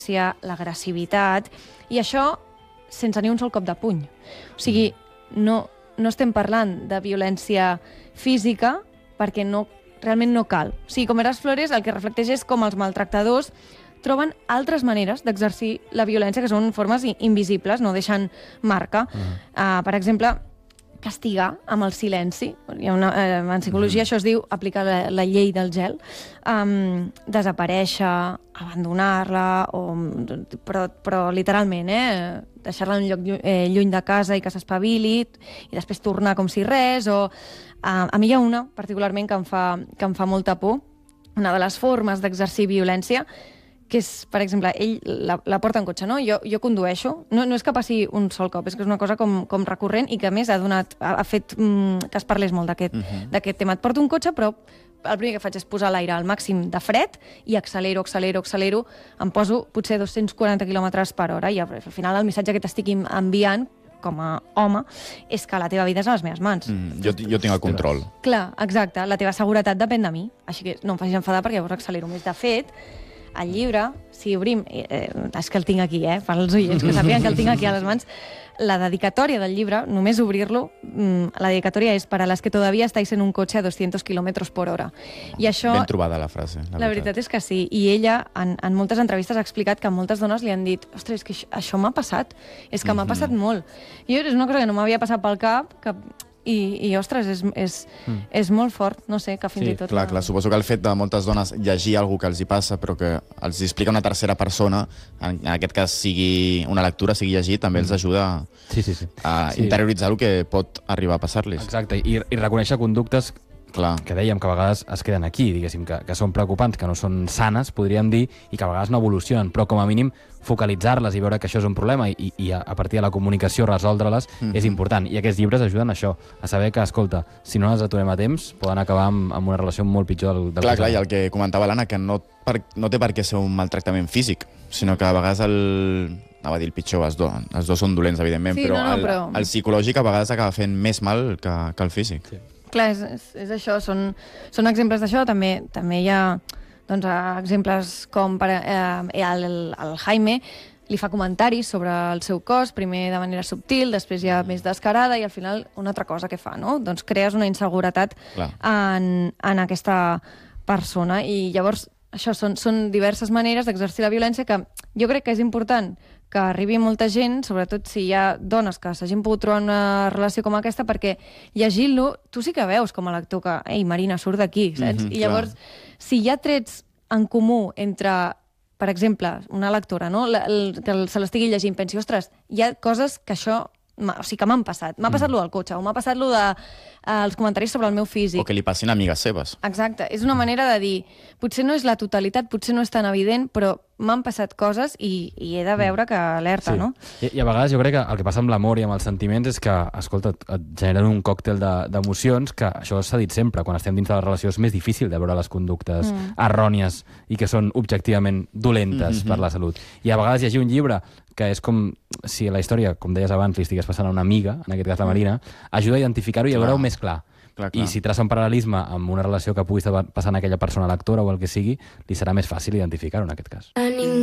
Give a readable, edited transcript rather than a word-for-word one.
l'agressivitat, i això sense ni un sol cop de puny. O sigui, no estem parlant de violència física perquè realment no cal. O sigui, Comeres Flores el que reflecteix és com els maltractadors troben altres maneres d'exercir la violència que són formes invisibles, no deixen marca. Per exemple, castigar amb el silenci. En psicologia això es diu aplicar la llei del gel. Desaparèixer, abandonar-la, però literalment, deixar-la en un lloc lluny de casa i que s'espavili, i després tornar com si res. A mi hi ha una, particularment, que em fa molta por. Una de les formes d'exercir violència, que és, per exemple, ell la porta en cotxe, no? Jo condueixo. No és que passi un sol cop, és que és una cosa com recurrent i que, a més, ha fet que es parlés molt d'aquest tema. Et porto un cotxe, però el primer que faig és posar l'aire al màxim de fred i accelero. Em poso potser 240 km per hora i al final el missatge que t'estic enviant com a home és que la teva vida és a les meves mans. Jo tinc el control. Clar, exacte. La teva seguretat depèn de mi. Així que no em facis enfadar perquè llavors accelero més. De fet, el llibre, si obrim... és que el tinc aquí, per als oients que sàpiguen que el tinc aquí a les mans. La dedicatòria del llibre, només obrir-lo, la dedicatòria és para las que todavía estáis en un coche a 200 km per hora. I això... Ben trobada la frase, la veritat és que sí. I ella, en moltes entrevistes, ha explicat que moltes dones li han dit ostres, és que això m'ha passat. És que m'ha passat molt. I és una cosa que no m'havia passat pel cap, i ostres, és molt fort, no sé, que fins i tot... Clar, suposo que el fet de moltes dones llegir alguna que els hi passa però que els explica una tercera persona, en aquest cas sigui una lectura, sigui llegir, també els ajuda a interioritzar el que pot arribar a passar-los. Exacte, i reconèixer conductes que dèiem que a vegades es queden aquí, diguéssim, que són preocupants, que no són sanes, podríem dir, i que a vegades no evolucionen, però com a mínim focalitzar-les i veure que això és un problema i a partir de la comunicació resoldre-les és important. I aquests llibres ajuden a això, a saber que, escolta, si no les aturem a temps, poden acabar amb una relació molt pitjor del Clar, i el que comentava l'Anna, que no té per què ser un maltractament físic, sinó que a vegades anava a dir el pitjor, els dos són dolents, evidentment, però el psicològic a vegades acaba fent més mal que el físic. Clar, és això, són exemples d'això. També hi ha exemples com el Jaime li fa comentaris sobre el seu cos, primer de manera subtil, després ja més descarada, i al final una altra cosa que fa, no? Doncs crees una inseguretat en aquesta persona, i llavors això són diverses maneres d'exercir la violència que jo crec que és important que arribi molta gent, sobretot si hi ha dones que s'hagin pogut trobar una relació com aquesta, perquè llegint-lo tu sí que veus com a lector que, ei, Marina, surt d'aquí, saps? I llavors, si hi ha trets en comú entre, per exemple, una lectora, no? Que se l'estigui llegint, pensi, ostres, hi ha coses que això... O sigui, que m'han passat. M'ha passat lo del cotxe, o m'ha passat lo dels comentaris sobre el meu físic. O que li passin a amigues seves. Exacte. És una manera de dir, potser no és la totalitat, potser no és tan evident, però m'han passat coses i he de veure que alerta, no? I a vegades jo crec que el que passa amb l'amor i amb els sentiments és que, escolta, et generen un còctel d'emocions, que això s'ha dit sempre, quan estem dins de la relació és més difícil de veure les conductes errònies i que són objectivament dolentes per la salut. I a vegades llegir un llibre que és com si la història, com deies abans, li estigués passant a una amiga, en aquest cas la Marina, ajuda a identificar-ho i a veure-ho més clar. I si traça un paral·lelisme amb una relació que pugui estar passant a aquella persona lectora o el que sigui, li serà més fàcil identificar-ho en aquest cas.